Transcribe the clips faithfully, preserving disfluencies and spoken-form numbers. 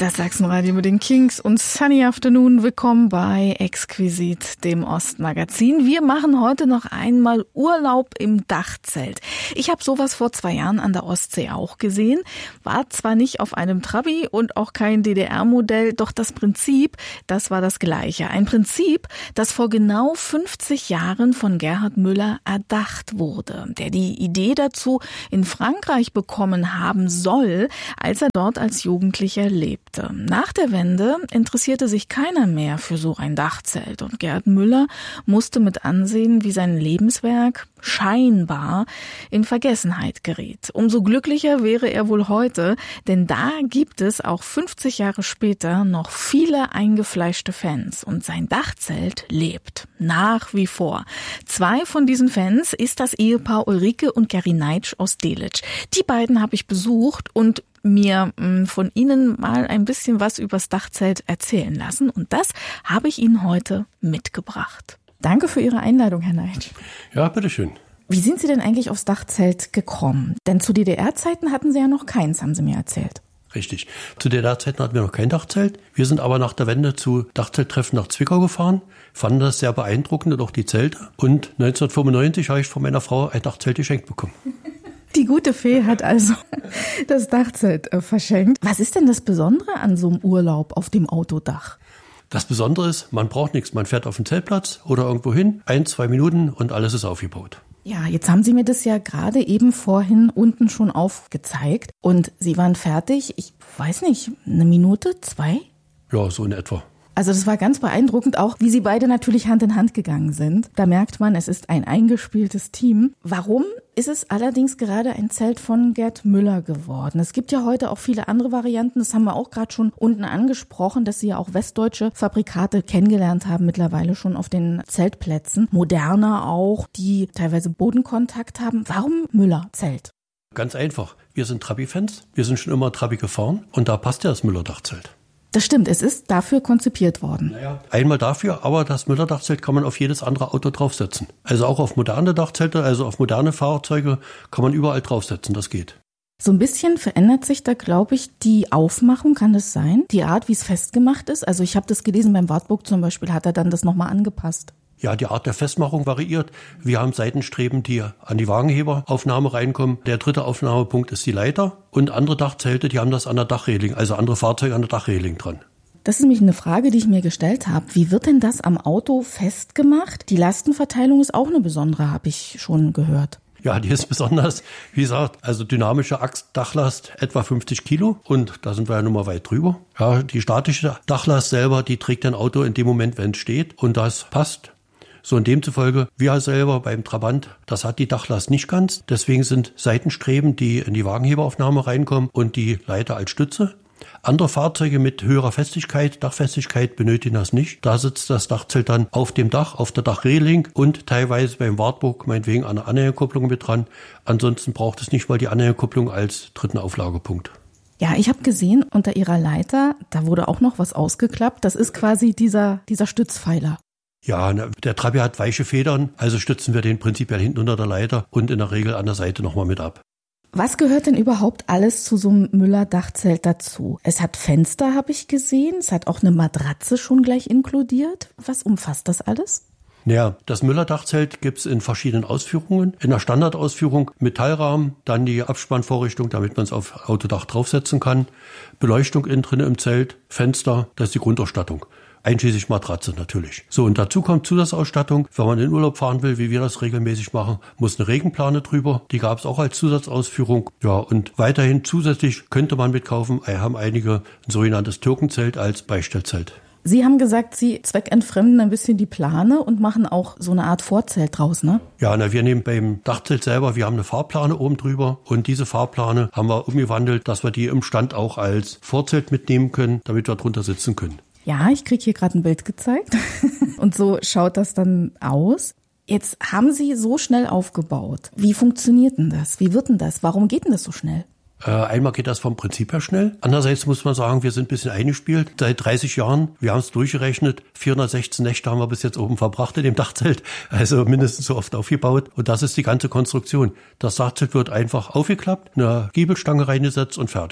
Das Sachsenradio mit den Kings und Sunny Afternoon. Willkommen bei Exquisit, dem Ostmagazin. Wir machen heute noch einmal Urlaub im Dachzelt. Ich habe sowas vor zwei Jahren an der Ostsee auch gesehen. War zwar nicht auf einem Trabi und auch kein D D R-Modell, doch das Prinzip, das war das gleiche. Ein Prinzip, das vor genau fünfzig Jahren von Gerhard Müller erdacht wurde, der die Idee dazu in Frankreich bekommen haben soll, als er dort als Jugendlicher lebte. Nach der Wende interessierte sich keiner mehr für so ein Dachzelt und Gerhard Müller musste mit ansehen, wie sein Lebenswerk scheinbar in Vergessenheit geriet. Umso glücklicher wäre er wohl heute, denn da gibt es auch fünfzig Jahre später noch viele eingefleischte Fans und sein Dachzelt lebt nach wie vor. Zwei von diesen Fans ist das Ehepaar Ulrike und Gary Neitsch aus Delitzsch. Die beiden habe ich besucht und mir mh, von Ihnen mal ein bisschen was übers Dachzelt erzählen lassen. Und das habe ich Ihnen heute mitgebracht. Danke für Ihre Einladung, Herr Neitsch. Ja, bitteschön. Wie sind Sie denn eigentlich aufs Dachzelt gekommen? Denn zu D D R-Zeiten hatten Sie ja noch keins, haben Sie mir erzählt. Richtig. Zu D D R-Zeiten hatten wir noch kein Dachzelt. Wir sind aber nach der Wende zu Dachzelttreffen nach Zwickau gefahren, fanden das sehr beeindruckend und auch die Zelte. Und neunzehnhundertfünfundneunzig habe ich von meiner Frau ein Dachzelt geschenkt bekommen. Die gute Fee hat also das Dachzelt äh, verschenkt. Was ist denn das Besondere an so einem Urlaub auf dem Autodach? Das Besondere ist, man braucht nichts. Man fährt auf den Zeltplatz oder irgendwo hin, ein, zwei Minuten und alles ist aufgebaut. Ja, jetzt haben Sie mir das ja gerade eben vorhin unten schon aufgezeigt und Sie waren fertig, ich weiß nicht, eine Minute, zwei? Ja, so in etwa. Also das war ganz beeindruckend, auch wie Sie beide natürlich Hand in Hand gegangen sind. Da merkt man, es ist ein eingespieltes Team. Warum ist es allerdings gerade ein Zelt von Gerd Müller geworden? Es gibt ja heute auch viele andere Varianten. Das haben wir auch gerade schon unten angesprochen, dass Sie ja auch westdeutsche Fabrikate kennengelernt haben, mittlerweile schon auf den Zeltplätzen. Moderner auch, die teilweise Bodenkontakt haben. Warum Müller-Zelt? Ganz einfach. Wir sind Trabi-Fans. Wir sind schon immer Trabi gefahren und da passt ja das Müller-Dachzelt. Das stimmt, es ist dafür konzipiert worden. Naja, einmal dafür, aber das Müller-Dachzelt kann man auf jedes andere Auto draufsetzen. Also auch auf moderne Dachzelte, also auf moderne Fahrzeuge kann man überall draufsetzen, das geht. So ein bisschen verändert sich da, glaube ich, die Aufmachung, kann das sein? Die Art, wie es festgemacht ist? Also ich habe das gelesen, beim Wartburg zum Beispiel hat er dann das nochmal angepasst. Ja, die Art der Festmachung variiert. Wir haben Seitenstreben, die an die Wagenheberaufnahme reinkommen. Der dritte Aufnahmepunkt ist die Leiter. Und andere Dachzelte, die haben das an der Dachreling, also andere Fahrzeuge an der Dachreling dran. Das ist nämlich eine Frage, die ich mir gestellt habe. Wie wird denn das am Auto festgemacht? Die Lastenverteilung ist auch eine besondere, habe ich schon gehört. Ja, die ist besonders, wie gesagt, also dynamische Achsdachlast etwa fünfzig Kilo und da sind wir ja nun mal weit drüber. Ja, die statische Dachlast selber, die trägt ein Auto in dem Moment, wenn es steht und das passt. So in demzufolge, wir selber beim Trabant, das hat die Dachlast nicht ganz. Deswegen sind Seitenstreben, die in die Wagenheberaufnahme reinkommen und die Leiter als Stütze. Andere Fahrzeuge mit höherer Festigkeit, Dachfestigkeit, benötigen das nicht. Da sitzt das Dachzelt dann auf dem Dach, auf der Dachreling und teilweise beim Wartburg meinetwegen eine Anhängerkupplung mit dran. Ansonsten braucht es nicht mal die Anhängerkupplung als dritten Auflagepunkt. Ja, ich habe gesehen, unter Ihrer Leiter, da wurde auch noch was ausgeklappt. Das ist quasi dieser, dieser Stützpfeiler. Ja, der Trabi hat weiche Federn, also stützen wir den prinzipiell hinten unter der Leiter und in der Regel an der Seite nochmal mit ab. Was gehört denn überhaupt alles zu so einem Müller-Dachzelt dazu? Es hat Fenster, habe ich gesehen, es hat auch eine Matratze schon gleich inkludiert. Was umfasst das alles? Naja, das Müller-Dachzelt gibt's in verschiedenen Ausführungen. In der Standardausführung Metallrahmen, dann die Abspannvorrichtung, damit man es auf Autodach draufsetzen kann, Beleuchtung innen drin im Zelt, Fenster, das ist die Grundausstattung. Einschließlich Matratze natürlich. So, und dazu kommt Zusatzausstattung. Wenn man in Urlaub fahren will, wie wir das regelmäßig machen, muss eine Regenplane drüber. Die gab es auch als Zusatzausführung. Ja, und weiterhin zusätzlich könnte man mitkaufen, haben einige ein sogenanntes Türkenzelt als Beistellzelt. Sie haben gesagt, Sie zweckentfremden ein bisschen die Plane und machen auch so eine Art Vorzelt draus, ne? Ja, na, wir nehmen beim Dachzelt selber, wir haben eine Fahrplane oben drüber und diese Fahrplane haben wir umgewandelt, dass wir die im Stand auch als Vorzelt mitnehmen können, damit wir drunter sitzen können. Ja, ich kriege hier gerade ein Bild gezeigt und so schaut das dann aus. Jetzt haben Sie so schnell aufgebaut. Wie funktioniert denn das? Wie wird denn das? Warum geht denn das so schnell? Äh, einmal geht das vom Prinzip her schnell. Andererseits muss man sagen, wir sind ein bisschen eingespielt. Seit dreißig Jahren, wir haben es durchgerechnet, vierhundertsechzehn Nächte haben wir bis jetzt oben verbracht in dem Dachzelt. Also mindestens so oft aufgebaut. Und das ist die ganze Konstruktion. Das Dachzelt wird einfach aufgeklappt, eine Giebelstange reingesetzt und fertig.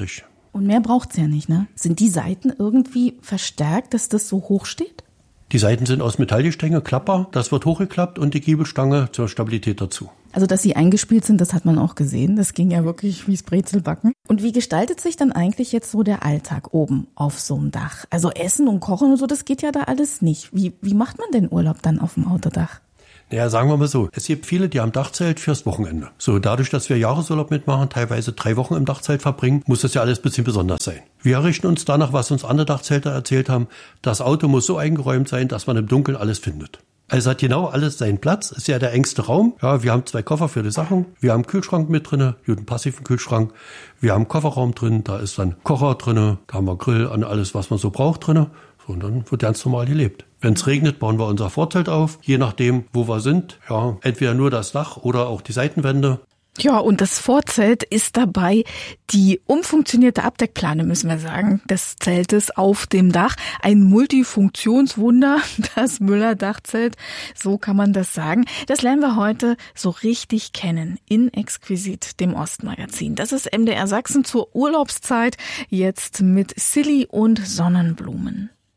Und mehr braucht's ja nicht, ne? Sind die Seiten irgendwie verstärkt, dass das so hoch steht? Die Seiten sind aus Metallgestänge, Klapper, das wird hochgeklappt und die Giebelstange zur Stabilität dazu. Also, dass sie eingespielt sind, das hat man auch gesehen. Das ging ja wirklich wie's Brezelbacken. Und wie gestaltet sich dann eigentlich jetzt so der Alltag oben auf so einem Dach? Also Essen und Kochen und so, das geht ja da alles nicht. Wie, wie macht man denn Urlaub dann auf dem Autodach? Naja, sagen wir mal so, es gibt viele, die haben Dachzelt fürs Wochenende. So, dadurch, dass wir Jahresurlaub mitmachen, teilweise drei Wochen im Dachzelt verbringen, muss das ja alles ein bisschen besonders sein. Wir richten uns danach, was uns andere Dachzelter erzählt haben. Das Auto muss so eingeräumt sein, dass man im Dunkeln alles findet. Also hat genau alles seinen Platz, ist ja der engste Raum. Ja, wir haben zwei Koffer für die Sachen, wir haben einen Kühlschrank mit drinne, einen passiven Kühlschrank. Wir haben einen Kofferraum drin, da ist dann Kocher drinne, da haben wir Grill und alles, was man so braucht drinne. So, und dann wird ganz normal gelebt. Wenn es regnet, bauen wir unser Vorzelt auf, je nachdem, wo wir sind. Ja, entweder nur das Dach oder auch die Seitenwände. Ja, und das Vorzelt ist dabei die umfunktionierte Abdeckplane, müssen wir sagen, des Zeltes auf dem Dach. Ein Multifunktionswunder, das Müller-Dachzelt, so kann man das sagen. Das lernen wir heute so richtig kennen in Exquisit, dem Ostmagazin. Das ist M D R Sachsen zur Urlaubszeit, jetzt mit Silly und Sonnenblumen.